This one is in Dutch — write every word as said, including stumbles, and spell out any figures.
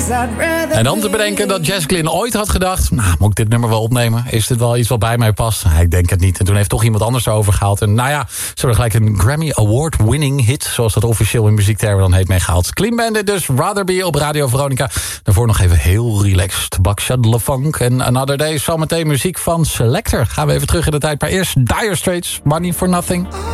En dan te bedenken dat Jess Glynn ooit had gedacht... nou, moet ik dit nummer wel opnemen? Is dit wel iets wat bij mij past? Ik denk het niet. En toen heeft toch iemand anders erover gehaald. En nou ja, zo er gelijk een Grammy Award-winning hit... zoals dat officieel in muziektermen dan heet, meegehaald. Clean Bandit dus, Rather Be op Radio Veronica. Daarvoor nog even heel relaxed. Buckshot LeFunk en Another Day. Zometeen muziek van Selector. Gaan we even terug in de tijd. Maar eerst Dire Straits, Money for Nothing.